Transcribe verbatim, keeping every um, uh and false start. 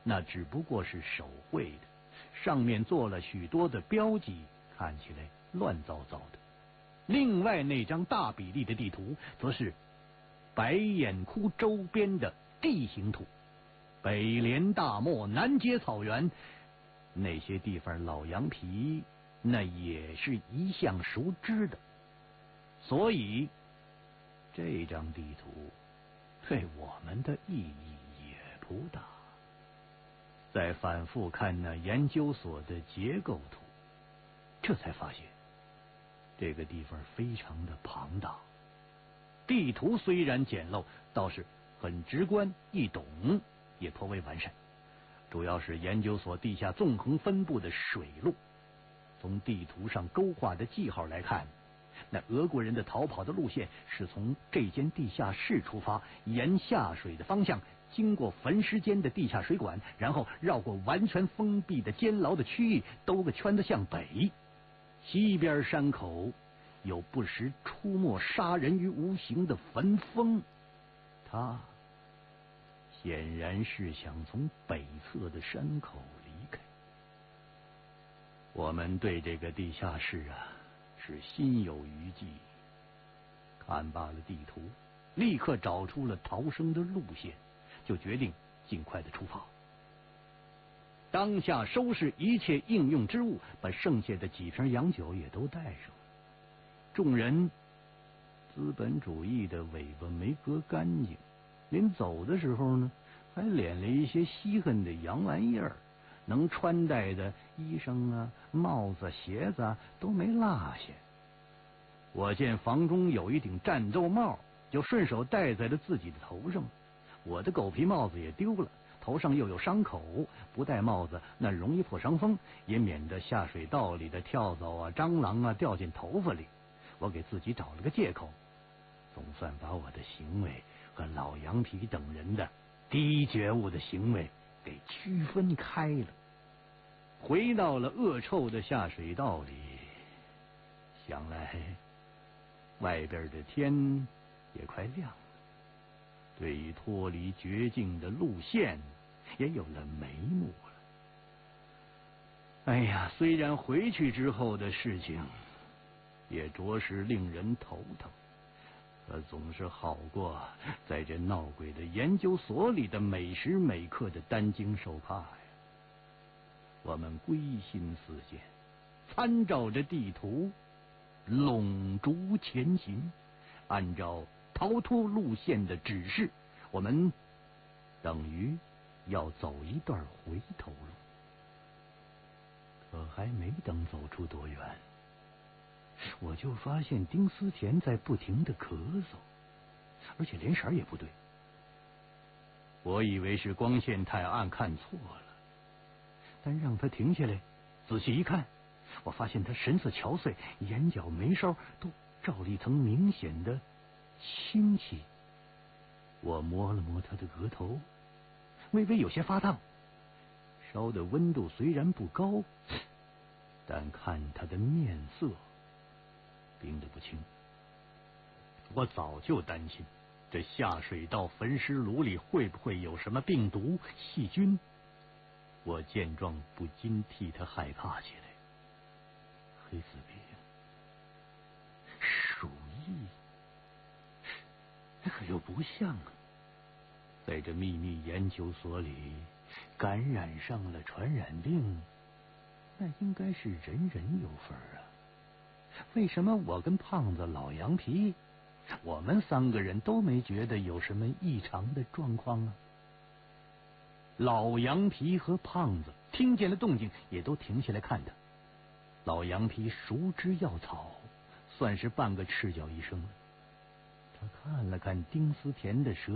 那只不过是手绘的，上面做了许多的标记，看起来乱糟糟的。另外那张大比例的地图，则是白眼窟周边的地形图，北连大漠，南接草原，那些地方老杨皮那也是一向熟知的，所以这张地图对我们的意义也不大。再反复看那研究所的结构图，这才发现这个地方非常的庞大。地图虽然简陋，倒是很直观易懂，也颇为完善。主要是研究所地下纵横分布的水路。从地图上勾画的记号来看，那俄国人的逃跑的路线是从这间地下室出发，沿下水的方向经过焚尸间的地下水管，然后绕过完全封闭的监牢的区域，兜个圈子向北。西边山口有不时出没杀人于无形的焚风，他显然是想从北侧的山口离开。我们对这个地下室啊是心有余悸，看罢了地图，立刻找出了逃生的路线，就决定尽快的出发。当下收拾一切应用之物，把剩下的几瓶洋酒也都带上。众人资本主义的尾巴没割干净，临走的时候呢，还敛了一些稀罕的洋玩意儿，能穿戴的衣裳啊、帽子、鞋子啊都没落下。我见房中有一顶战斗帽，就顺手戴在了自己的头上。我的狗皮帽子也丢了，头上又有伤口，不戴帽子那容易破伤风，也免得下水道里的跳蚤啊、蟑螂啊掉进头发里。我给自己找了个借口，总算把我的行为和老杨皮等人的低觉悟的行为给区分开了。回到了恶臭的下水道里，想来外边的天也快亮了，对于脱离绝境的路线也有了眉目了。哎呀，虽然回去之后的事情也着实令人头疼，可总是好过在这闹鬼的研究所里的每时每刻的担惊受怕呀。我们归心似箭，参照着地图拢竹前行，按照逃脱路线的指示，我们等于要走一段回头路。可还没等走出多远，我就发现丁思甜在不停的咳嗽，而且连色也不对。我以为是光线太暗看错了，但让他停下来仔细一看，我发现他神色憔悴，眼角眉梢都罩了一层明显的清气。我摸了摸他的额头，微微有些发烫，烧的温度虽然不高，但看他的面色冰得不轻。我早就担心这下水道焚尸炉里会不会有什么病毒细菌，我见状不禁替他害怕起来。黑死病、鼠疫，可又不像啊！在这秘密研究所里感染上了传染病，那应该是人人有份啊。为什么我跟胖子老杨皮，我们三个人都没觉得有什么异常的状况啊？老杨皮和胖子听见了动静，也都停下来看他。老杨皮熟知药草，算是半个赤脚医生了。他看了看丁思甜的舌